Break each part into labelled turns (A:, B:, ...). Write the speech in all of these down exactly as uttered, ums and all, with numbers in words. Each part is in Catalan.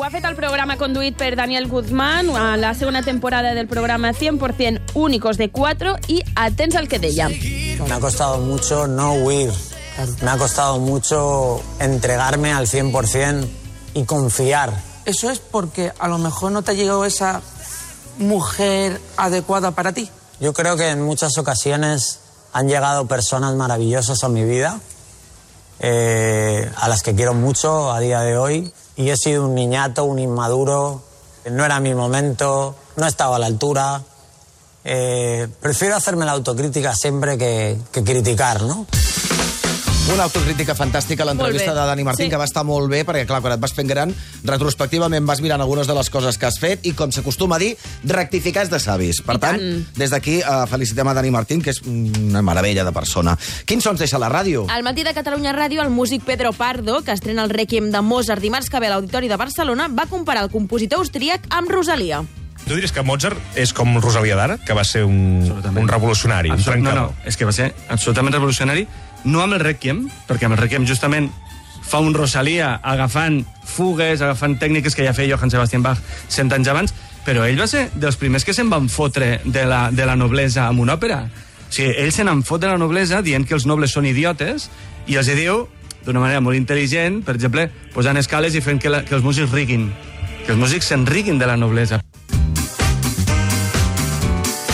A: ha fet el programa conduït per Daniel Guzmán, a la segona temporada del programa cien por ciento Únicos de Cuatro, i atents al que deia.
B: Me ha costado mucho no huir. Me ha costado mucho entregarme al cien por ciento y confiar.
C: Eso es porque a lo mejor no te ha llegado esa mujer adecuada para ti.
B: Yo creo que en muchas ocasiones han llegado personas maravillosas a mi vida, eh, a las que quiero mucho a día de hoy, y he sido un niñato, un inmaduro, no era mi momento, no estaba a la altura. Eh, prefiero hacerme la autocrítica siempre que, que criticar, ¿no?
D: Una autocrítica fantàstica, l'entrevista de Dani Martín, sí, que va estar molt bé, perquè, clar, quan et vas fent gran, retrospectivament vas mirant algunes de les coses que has fet i, com s'acostuma a dir, rectificar és de savis. Per tant, tant, des d'aquí uh, felicitem a Dani Martín, que és una meravella de persona. Quins sons deixa la ràdio?
A: Al matí de Catalunya Ràdio, el músic Pedro Pardo, que estrena el Rèquiem de Mozart dimarts que ve a l'Auditori de Barcelona, va comparar el compositor austríac amb Rosalia.
E: Tu diries que Mozart és com Rosalia d'ara, que va ser un, un revolucionari, un trencador?
F: No, no, és que va ser absolutament revolucionari, no amb el Rèquiem, perquè amb el Rèquiem justament fa un Rosalia agafant fugues, agafant tècniques que ja feia Johann Sebastian Bach cent anys abans, però ell va ser dels primers que se'n van fotre de la, de la noblesa amb una òpera. O sigui, ell se n'en fot de la noblesa dient que els nobles són idiotes i els diu, d'una manera molt intel·ligent, per exemple, posant escales i fent que, la, que els músics riguin, que els músics se'n riguin de la noblesa.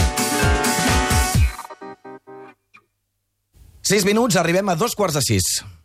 D: Sis minuts, arribem a dos quarts de sis.